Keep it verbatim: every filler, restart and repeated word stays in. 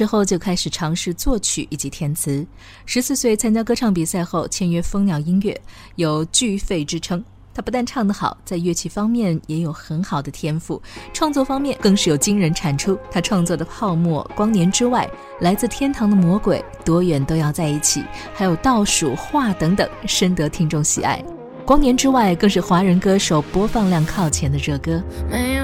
时候就开始尝试作曲以及填词，十四岁参加歌唱比赛后签约蜂鸟音乐，有巨肺之称。他不但唱得好，在乐器方面也有很好的天赋，创作方面更是有惊人产出。他创作的《泡沫》《光年之外》《来自天堂的魔鬼》《多远都要在一起》还有《倒数画》等等，深得听众喜爱。《光年之外》更是华人歌手播放量靠前的热歌。